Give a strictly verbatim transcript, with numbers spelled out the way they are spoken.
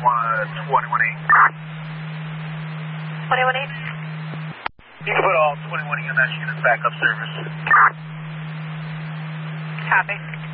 twenty-one eight. twenty-one eight. You can put all twenty-one E M S units back up service. Copy.